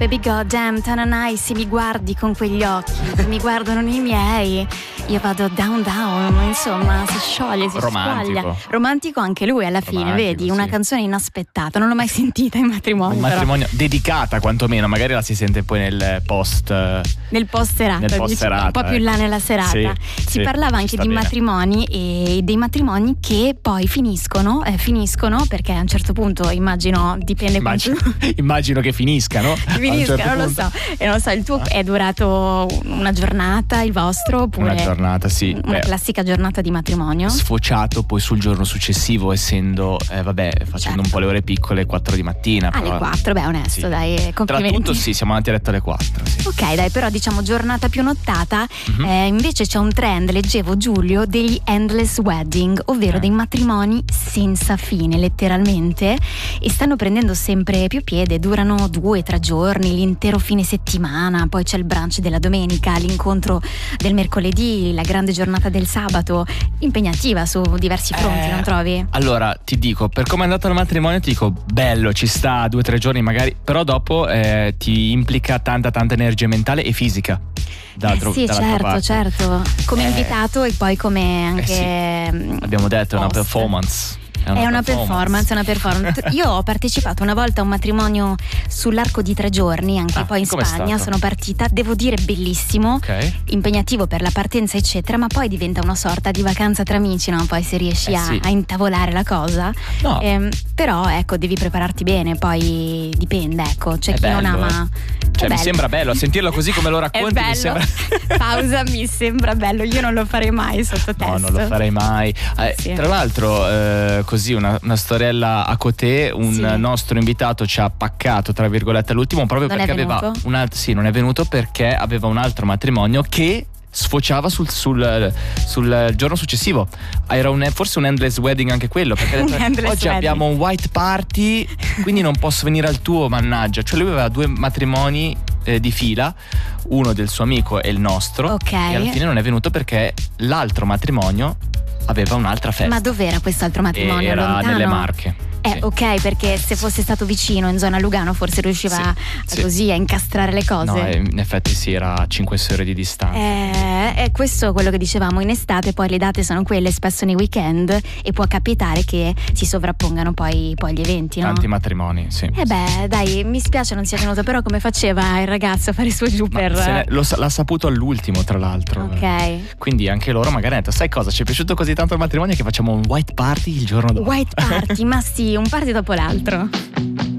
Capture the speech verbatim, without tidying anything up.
Baby goddamn, tananai, se mi guardi con quegli occhi, se mi guardano nei miei, io vado down down, insomma, si scioglie, si romantico. squaglia. Romantico anche lui alla fine, Romantico, vedi, sì. Una canzone inaspettata, non l'ho mai sentita in matrimonio. Un però. matrimonio dedicata quantomeno, magari la si sente poi nel post Nel post serata, nel post dici, serata, un po' più in là nella serata. Sì, si sì, parlava ci anche sta di bene. matrimoni e dei matrimoni che poi finiscono, eh, finiscono perché a un certo punto immagino, dipende Immagino, quanto immagino che finiscano. finisca, non lo so, e non lo so, il tuo è durato una giornata, il vostro, oppure Una giornata, sì. una Beh, classica giornata di matrimonio? sfociato poi sul giorno successivo, essendo eh, vabbè, facendo Certo. un po' le ore piccole, quattro di mattina. Alle però- quattro, beh, onesto, sì. dai, Tra complimenti. tutto sì, siamo andati a letto alle quattro, sì. Ok, dai, però diciamo giornata più nottata. Mhm. eh, invece c'è un trend, leggevo Giulio, degli endless wedding, ovvero Eh. dei matrimoni senza fine, letteralmente, e stanno prendendo sempre più piede, durano due, tre giorni, l'intero fine settimana, poi c'è il brunch della domenica, l'incontro del mercoledì, la grande giornata del sabato, impegnativa su diversi fronti, Eh, non trovi? Allora, ti dico, per come è andato il matrimonio, ti dico, bello, ci sta, due o tre giorni magari, però dopo eh, ti implica tanta tanta energia mentale e fisica. D'altro, Eh sì, dall'altra certo, parte. certo, come Eh, invitato e poi come eh anche sì, mm, abbiamo detto, è una host. performance. È una performance, è una performance. Io ho partecipato una volta a un matrimonio sull'arco di tre giorni, anche Ah, poi in com'è Spagna. stato? Sono partita, devo dire bellissimo, Ok. impegnativo per la partenza eccetera, ma poi diventa una sorta di vacanza tra amici, no? Poi se riesci Eh a, sì. a intavolare la cosa. No. Ehm, però ecco, devi prepararti bene, poi dipende, ecco, c'è È chi non bello, ama. Cioè, È mi bello. sembra bello, a sentirlo così come lo È racconti bello. mi sembra. Pausa, mi sembra bello, io non lo farei mai sottotesto. No, non lo farei mai. Eh, Sì. Tra l'altro, eh, così una, una storiella a Cotè, un Sì. nostro invitato ci ha paccato, tra virgolette, all'ultimo proprio Non è perché aveva venuto? un altro. Sì, non è venuto perché aveva un altro matrimonio che sfociava sul, sul, sul giorno successivo. Era un, forse un endless wedding anche quello, perché ha detto, Un endless oggi wedding. abbiamo un white party, quindi non posso venire al tuo, mannaggia. Cioè lui aveva due matrimoni eh, di fila, uno del suo amico e il nostro, Ok. e alla fine non è venuto perché l'altro matrimonio aveva un'altra festa. Ma dov'era quest'altro matrimonio? Era Lontano? nelle Marche. Eh, Sì. ok, perché se fosse stato vicino in zona Lugano forse riusciva Sì, a- sì. così a incastrare le cose. No, eh, in effetti sì, era a cinque sei ore di distanza. Eh, è questo quello che dicevamo in estate, poi le date sono quelle spesso nei weekend e può capitare che si sovrappongano poi, poi gli eventi, no? Tanti matrimoni, sì. Eh beh, dai, mi spiace non sia venuto, però come faceva il ragazzo a fare su e giù Ma per... se ne- lo sa- l'ha saputo all'ultimo, tra l'altro. Ok. Quindi anche loro magari hanno detto, sai cosa, ci è piaciuto così tanto il matrimonio che facciamo un white party il giorno dopo. White party, ma sì, un party dopo l'altro.